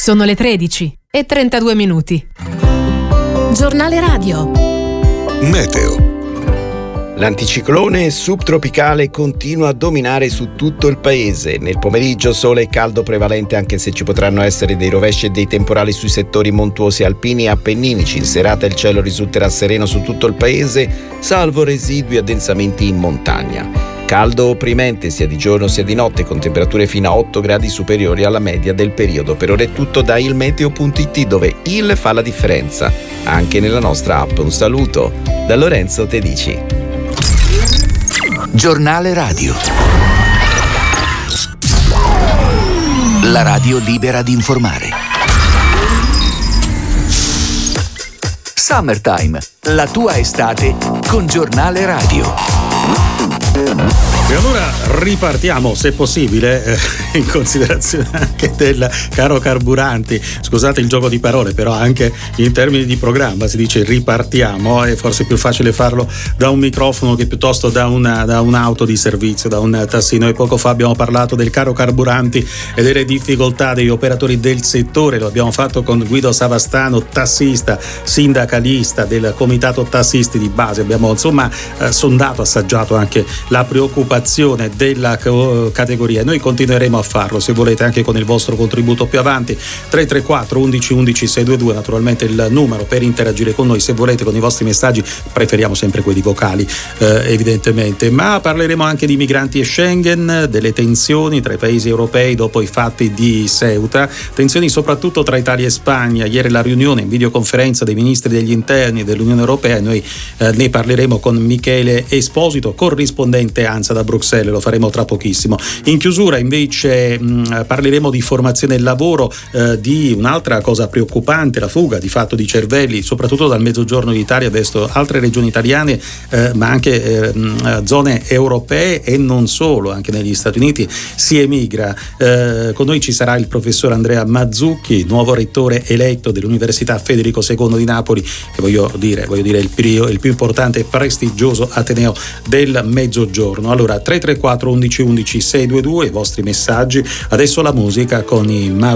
Sono le 13:32. Giornale radio. Meteo. L'anticiclone subtropicale continua a dominare su tutto il paese. Nel pomeriggio sole e caldo prevalente, anche se ci potranno essere dei rovesci e dei temporali sui settori montuosi alpini e appenninici. In serata il cielo risulterà sereno su tutto il paese, salvo residui addensamenti in montagna. Caldo opprimente sia di giorno sia di notte, con temperature fino a 8 gradi superiori alla media del periodo. Per ora è tutto da ilmeteo.it, dove il fa la differenza anche nella nostra app. Un saluto da Lorenzo Tedici. Giornale radio. La radio libera di informare. Summertime, la tua estate con Giornale radio. E allora ripartiamo, se possibile, in considerazione anche del caro carburanti. Scusate il gioco di parole, però anche in termini di programma si dice ripartiamo, è forse più facile farlo da un microfono che piuttosto da un'auto di servizio, da un tassino. E poco fa abbiamo parlato del caro carburanti e delle difficoltà degli operatori del settore. Lo abbiamo fatto con Guido Savastano, tassista, sindacalista del comitato tassisti di base. Abbiamo sondato, assaggiato anche la preoccupazione della categoria. Noi continueremo a farlo, se volete, anche con il vostro contributo più avanti. 334 11 11 622, naturalmente il numero per interagire con noi. Se volete, con i vostri messaggi, preferiamo sempre quelli vocali, evidentemente. Ma parleremo anche di migranti e Schengen, delle tensioni tra i paesi europei dopo i fatti di Ceuta, tensioni soprattutto tra Italia e Spagna. Ieri la riunione in videoconferenza dei ministri degli interni dell'Unione Europea. Noi ne parleremo con Michele Esposito, corrispondente ANSA da Bruxelles, lo faremo tra pochissimo. In chiusura invece parleremo di formazione e lavoro, di un'altra cosa preoccupante, la fuga di fatto di cervelli, soprattutto dal mezzogiorno d'Italia verso altre regioni italiane, ma anche zone europee e non solo, anche negli Stati Uniti si emigra. Con noi ci sarà il professor Andrea Mazzucchi, nuovo rettore eletto dell'Università Federico II di Napoli, che voglio dire il più importante e prestigioso ateneo del Mezzogiorno. Allora 334 11 11 622, i vostri messaggi. Adesso la musica con i Maroon